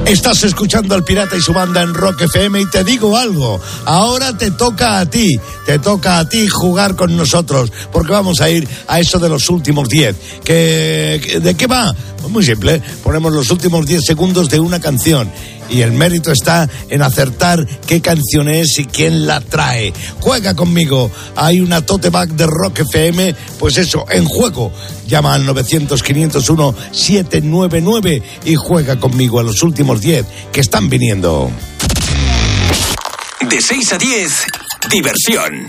Estás escuchando al Pirata y su banda en Rock FM y te digo algo, ahora te toca a ti jugar con nosotros, porque vamos a ir a eso de los últimos 10. ¿De qué va? Pues muy simple, ponemos los últimos 10 segundos de una canción y el mérito está en acertar qué canción es y quién la trae. Juega conmigo, hay una tote bag de Rock FM, pues eso, en juego. Llama al 900-501-799 y juega conmigo a los últimos 10 que están viniendo. De 6 a 10, diversión.